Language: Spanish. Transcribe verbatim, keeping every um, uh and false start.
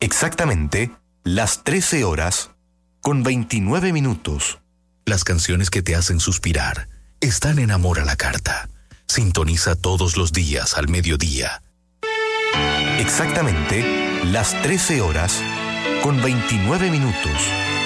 Exactamente las trece horas con veintinueve minutos. Las canciones que te hacen suspirar están en Amor a la Carta. Sintoniza todos los días al mediodía. Exactamente las trece horas con veintinueve minutos.